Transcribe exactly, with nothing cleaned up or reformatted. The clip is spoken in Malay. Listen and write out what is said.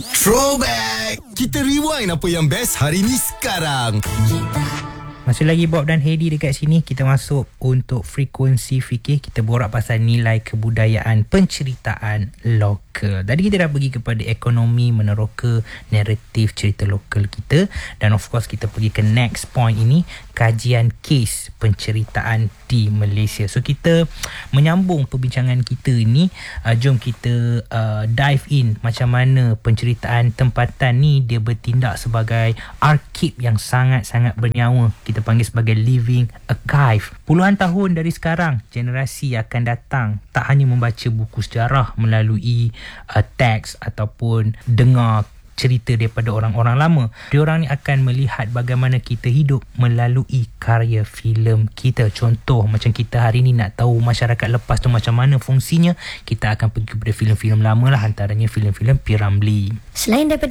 Throwback. Kita rewind apa yang best hari ni sekarang. Masih lagi Bob dan Heidi dekat sini. Kita masuk untuk frekuensi fikir. Kita borak pasal nilai kebudayaan penceritaan lokal. Tadi kita dah pergi kepada ekonomi meneroka naratif cerita lokal kita. Dan of course kita pergi ke next point ini, kajian kes penceritaan di Malaysia. So kita menyambung perbincangan kita ni, uh, jom kita uh, dive in macam mana penceritaan tempatan ni dia bertindak sebagai arkib yang sangat-sangat bernyawa. Kita panggil sebagai living archive. Puluhan tahun dari sekarang, generasi akan datang tak hanya membaca buku sejarah melalui uh, teks ataupun dengar cerita daripada orang-orang lama. Diorang ni akan melihat bagaimana kita hidup melalui karya filem kita. Contoh macam kita hari ni nak tahu masyarakat lepas tu macam mana fungsinya, kita akan pergi kepada filem-filem lama lah, antaranya filem-filem P. Ramlee. Selain daripada